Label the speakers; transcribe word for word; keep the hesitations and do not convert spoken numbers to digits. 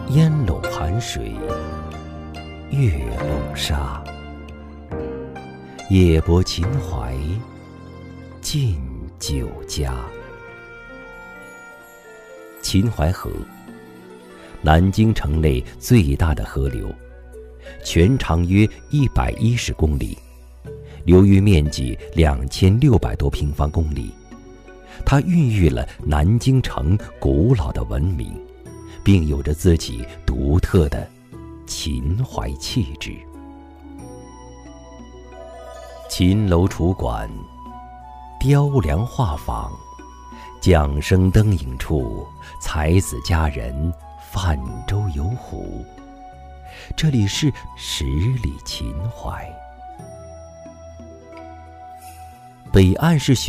Speaker 1: 烟笼寒水，月笼沙。夜泊秦淮，近酒家。秦淮河，南京城内最大的河流，全长约一百一十公里，流域面积两千六百多平方公里。它孕育了南京城古老的文明，并有着自己独特的秦淮气质。秦楼楚馆，雕梁画舫，桨声灯影处，才子佳人泛舟游湖。这里是十里秦淮。北岸是雪